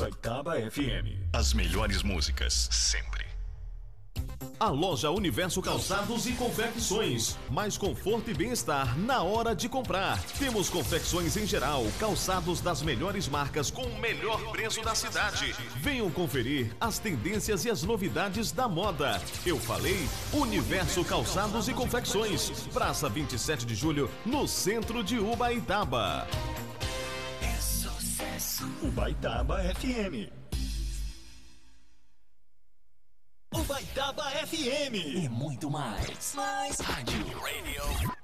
Ubaitaba FM. As melhores músicas, sempre. A loja Universo Calçados e Confecções. Mais conforto e bem-estar na hora de comprar. Temos confecções em geral, calçados das melhores marcas com o melhor preço da cidade. Venham conferir as tendências e as novidades da moda. Eu falei Universo Calçados e Confecções. Praça 27 de Julho, no centro de Ubaitaba. É sucesso. Ubaitaba FM. Ubaitaba FM. E muito mais. Rádio. Radio.